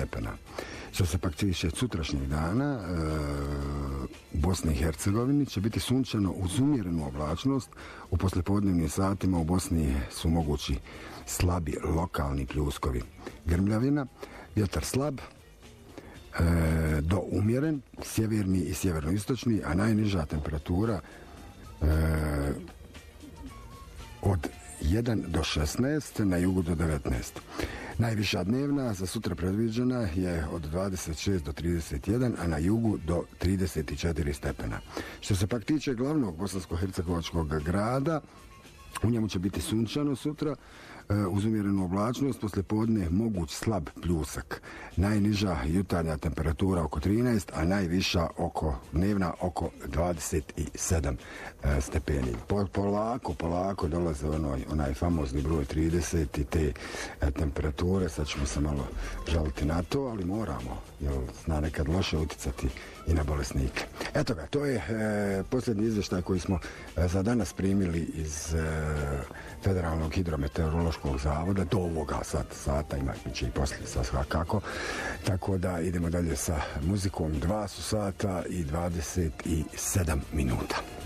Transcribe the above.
stepena. Što se pak tiče sutrašnjeg dana, u Bosni i Hercegovini će biti sunčano uz umjerenu oblačnost. U poslijepodnevnim satima u Bosni su mogući slabi lokalni pljuskovi. Grmljavina, vjetar slab do umjeren, sjeverni i sjevernoistočni, a najniža temperatura od 1 do 16, na jugu do 19. Najviša dnevna za sutra predviđena je od 26 do 31, a na jugu do 34 stepena. Što se pak tiče glavnog bosansko-hercegovačkog grada, u njemu će biti sunčano sutra, uz umjerenu oblačnost, poslijepodne moguć slab pljusak. Najniža jutarnja temperatura oko 13, a najviša dnevna oko 27 stepeni. Polako dolaze onaj famozni broj 30 i te temperature. Sad ćemo se malo žaliti na to, ali moramo, jer zna nekad loše uticati i na bolesnike. Eto ga, to je posljednji izvještaj koji smo za danas primili iz Federalnog hidrometeorološkog zavoda do ovoga sata, ima će i poslije svakako. Tako da idemo dalje sa muzikom. 2 su sata i 27 minuta.